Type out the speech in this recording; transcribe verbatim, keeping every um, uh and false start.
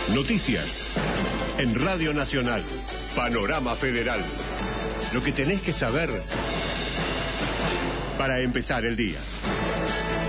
Noticias. En Radio Nacional. Panorama Federal. Lo que tenés que saber para empezar el día.